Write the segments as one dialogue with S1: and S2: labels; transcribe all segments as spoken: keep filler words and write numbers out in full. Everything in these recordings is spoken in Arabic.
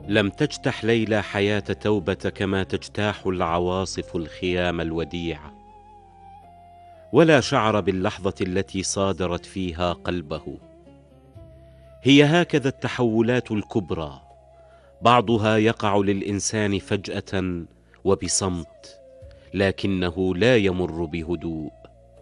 S1: لم تجتح ليلى حياة توبة كما تجتاح العواصف الخيام الوديعة، ولا شعر باللحظة التي صادرت فيها قلبه. هي هكذا التحولات الكبرى، بعضها يقع للإنسان فجأة وبصمت، لكنه لا يمر بهدوء.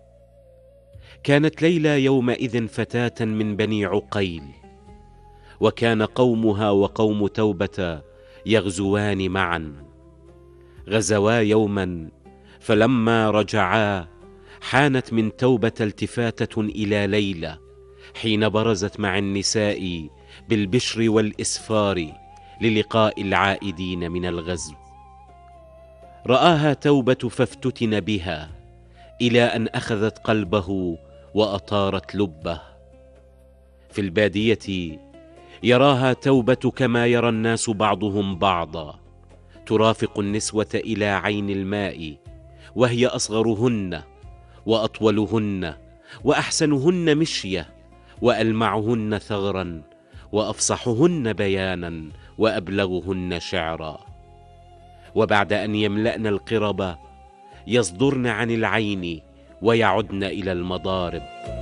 S1: كانت ليلى يومئذ فتاة من بني عقيل، وكان قومها وقوم توبة يغزوان معا. غزوا يوما، فلما رجعا حانت من توبة التفاتة إلى ليلى، حين برزت مع النساء بالبشر والإسفار للقاء العائدين من الغزو. رآها توبة فافتتن بها، إلى أن أخذت قلبه وأطارت لبه. في البادية يراها توبة كما يرى الناس بعضهم بعضا، ترافق النسوة إلى عين الماء، وهي أصغرهن وأطولهن وأحسنهن مشية وألمعهن ثغرا وأفصحهن بيانا وأبلغهن شعرا. وبعد أن يملأن القرب يصدرن عن العين ويعدن إلى المضارب.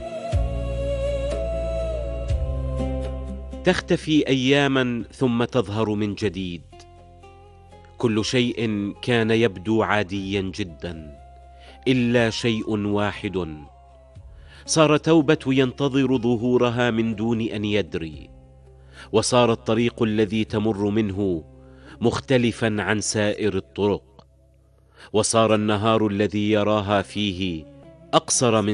S1: تختفي أياما ثم تظهر من جديد. كل شيء كان يبدو عاديا جدا إلا شيء واحد. صار توبة ينتظر ظهورها من دون أن يدري، وصار الطريق الذي تمر منه مختلفا عن سائر الطرق، وصار النهار الذي يراها فيه أقصر من